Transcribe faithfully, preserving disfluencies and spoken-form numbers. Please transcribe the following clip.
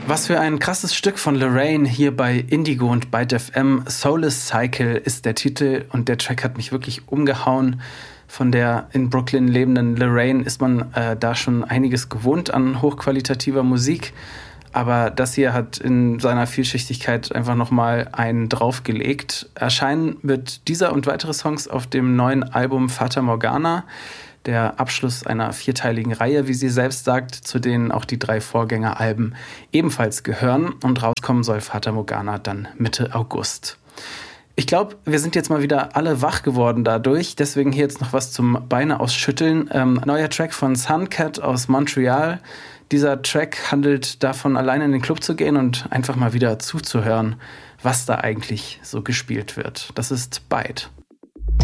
Was für ein krasses Stück von Lorraine hier bei Indigo und Byte F M. Soulless Cycle ist der Titel und der Track hat mich wirklich umgehauen. Von der in Brooklyn lebenden Lorraine ist man äh, da schon einiges gewohnt an hochqualitativer Musik. Aber das hier hat in seiner Vielschichtigkeit einfach nochmal einen draufgelegt. Erscheinen wird dieser und weitere Songs auf dem neuen Album Fata Morgana, der Abschluss einer vierteiligen Reihe, wie sie selbst sagt, zu denen auch die drei Vorgängeralben ebenfalls gehören. Und rauskommen soll Fata Morgana dann Mitte August. Ich glaube, wir sind jetzt mal wieder alle wach geworden dadurch. Deswegen hier jetzt noch was zum Beine ausschütteln. Ähm, neuer Track von Suncat aus Montreal. Dieser Track handelt davon, alleine in den Club zu gehen und einfach mal wieder zuzuhören, was da eigentlich so gespielt wird. Das ist Byte.